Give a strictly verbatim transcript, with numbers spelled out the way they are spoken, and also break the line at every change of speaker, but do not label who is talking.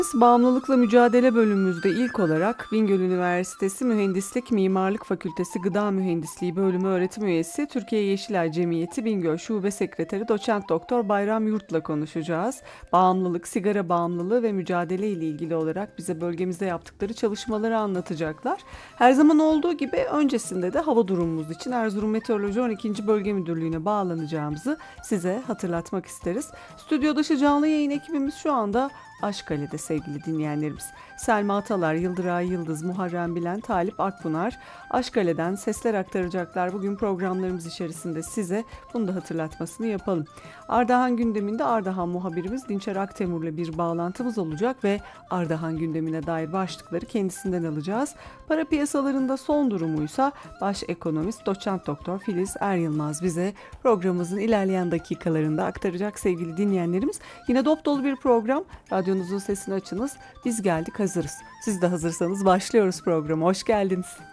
Bağımlılıkla Mücadele bölümümüzde ilk olarak Bingöl Üniversitesi Mühendislik Mimarlık Fakültesi Gıda Mühendisliği Bölümü öğretim üyesi Türkiye Yeşilay Cemiyeti Bingöl Şube Sekreteri Doçent Doktor Bayram Yurt'la konuşacağız. Bağımlılık, sigara bağımlılığı ve mücadele ile ilgili olarak bize bölgemizde yaptıkları çalışmaları anlatacaklar. Her zaman olduğu gibi öncesinde de hava durumumuz için Erzurum Meteoroloji on ikinci Bölge Müdürlüğü'ne bağlanacağımızı size hatırlatmak isteriz. Stüdyo dışı canlı yayın ekibimiz şu anda Aşkale'de sevgili dinleyenlerimiz. Selma Atalar, Yıldıray Yıldız, Muharrem Bilen, Talip Akpınar Aşkale'den sesler aktaracaklar. Bugün programlarımız içerisinde size bunu da hatırlatmasını yapalım. Ardahan gündeminde Ardahan muhabirimiz Dinçer Aktemur'la bir bağlantımız olacak ve Ardahan gündemine dair başlıkları kendisinden alacağız. Para piyasalarında son durumuysa baş ekonomist Doçent Doktor Filiz Er Yılmaz bize programımızın ilerleyen dakikalarında aktaracak sevgili dinleyenlerimiz. Yine dop dolu bir program. Radyonuzun sesini açınız. Biz geldik, hazırız. Siz de hazırsanız başlıyoruz programa. Hoş geldiniz.